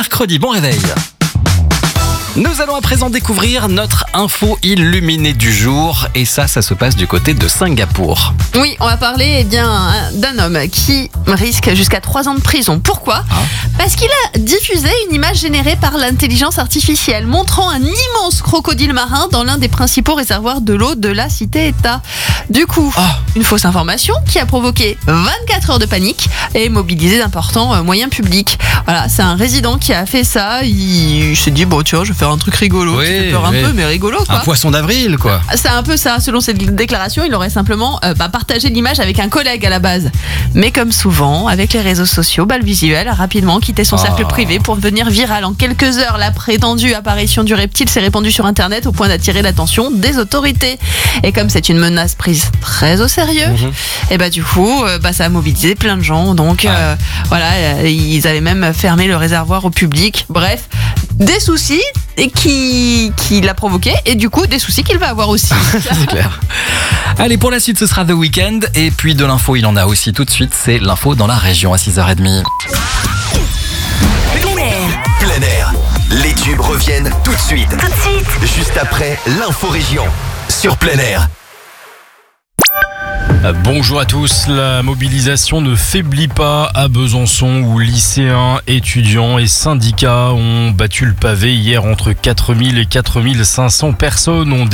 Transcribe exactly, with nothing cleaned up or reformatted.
Mercredi, bon réveil. Nous allons à présent découvrir notre info illuminée du jour et ça, ça se passe du côté de Singapour. Oui, on va parler eh bien, d'un homme qui risque jusqu'à trois ans de prison. Pourquoi ? Ah. Parce qu'il a diffusé une image générée par l'intelligence artificielle montrant un immense crocodile marin dans l'un des principaux réservoirs de l'eau de la cité-État. Du coup, Ah. une fausse information qui a provoqué vingt-quatre heures de panique et mobilisé d'importants euh, moyens publics. Voilà, c'est un résident qui a fait ça. Il s'est dit, bon tiens, je vais faire un truc rigolo. Oui, qui fait peur un oui. peu, mais rigolo quoi. Un poisson d'avril, quoi. C'est un peu ça, selon cette déclaration, il aurait simplement euh, bah, partagé l'image avec un collègue à la base. Mais comme souvent, avec les réseaux sociaux, bah, le visuel a rapidement quitté son Oh. cercle privé pour devenir viral. En quelques heures, la prétendue apparition du reptile s'est répandue sur Internet au point d'attirer l'attention des autorités. Et comme c'est une menace prise très au sérieux, Mhm. et bah du coup, euh, bah, ça a mobilisé plein de gens. Donc euh, voilà, euh, ils avaient même fermé le réservoir au public. Bref, des soucis et qui, qui l'a provoqué et du coup des soucis qu'il va avoir aussi. C'est clair. Allez, pour la suite, ce sera The Weeknd. Et puis de l'info, il en a aussi tout de suite. C'est l'info dans la région à six heures trente. Plein air. Les tubes reviennent tout de suite. Tout de suite. Juste après l'info région. Sur Plein air. Bonjour à tous, la mobilisation ne faiblit pas à Besançon où lycéens, étudiants et syndicats ont battu le pavé hier. Entre quatre mille et quatre mille cinq cents personnes ont